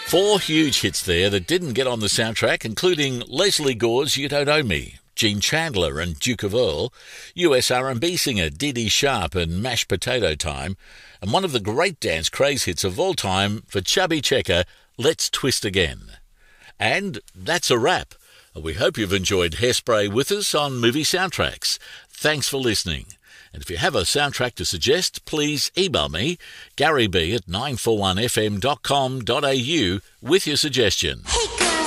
4 huge hits there that didn't get on the soundtrack, including Leslie Gore's You Don't Owe Me, Gene Chandler and Duke of Earl, US R&B singer Dee Dee Sharp and Mashed Potato Time, and one of the great dance craze hits of all time for Chubby Checker, Let's Twist Again. And that's a wrap. We hope you've enjoyed Hairspray with us on Movie Soundtracks. Thanks for listening. And if you have a soundtrack to suggest, please email me, garyb@941fm.com.au with your suggestion. Hey